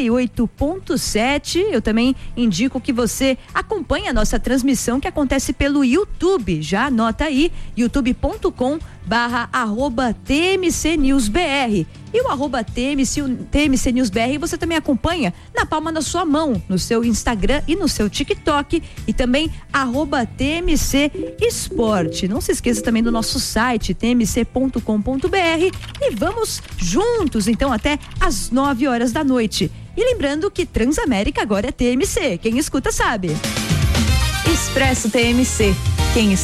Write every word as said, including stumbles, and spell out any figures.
e oito ponto sete. Eu também indico que você acompanhe a nossa transmissão que acontece pelo YouTube. Já anota aí, youtube ponto com barra arroba T M C News B R. E o arroba T M C, T M C News B R você também acompanha na palma da sua mão, no seu Instagram e no seu TikTok, e também arroba T M C Esporte. Não se esqueça também do nosso site t m c ponto com ponto b r, e vamos juntos então até às nove horas da noite. E lembrando que Transamérica agora é T M C, quem escuta sabe. Expresso T M C, quem